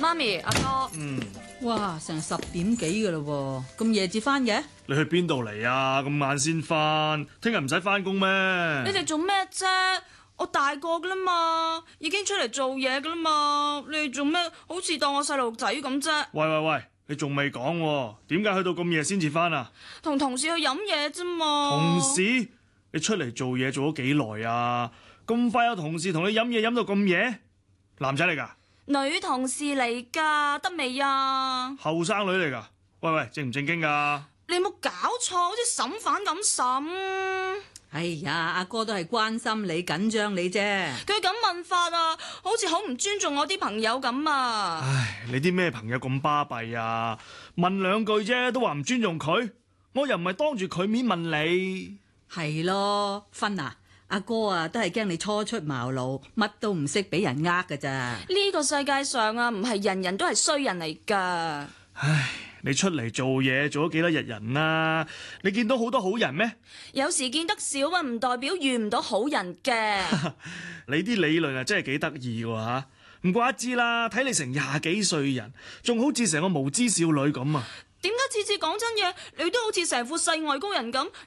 媽咪，阿哥， 哇，成10點幾噶啦喎，咁夜至翻嘅？ 你去邊度嚟啊？咁晏先翻，聽日唔使翻工咩？ 你哋做咩啫？我大個噶啦嘛，已經出嚟做嘢噶啦嘛，你哋做咩好似當我細路仔咁啫？ 喂，你仲未講喎？點解去到咁夜先至翻啊？ 同同事去飲嘢啫嘛。 同事？你出嚟做嘢做咗幾耐啊？咁快有同事同你飲嘢飲到咁夜？男仔嚟㗎？ 女同事嚟噶，得未啊？ 後生女嚟㗎？喂，正唔正經㗎？ 你有冇搞錯？好似審犯咁審。 哎呀，阿哥都係關心你、緊張你啫。 佢咁問法啊，好似好唔尊重我啲朋友咁啊！ 唉，你啲咩朋友咁巴閉啊？問兩句啫，都話唔尊重佢，我又唔係當住佢面問你。 係咯，芬啊，阿哥啊，都係驚你初出茅廬，乜都唔識俾人呃㗎咋。 呢個世界上啊，唔係人人都係衰人嚟噶。 唉，你出嚟做嘢做咗幾多日人啦？你見到好多好人咩？ 有時見得少啊，唔代表遇唔到好人嘅。 你啲理論啊，真係幾得意喎嚇！唔怪得知啦，睇你成20幾歲人，仲好似成個無知少女咁啊！ 點解次次講真嘢，你都好似成副世外高人咁，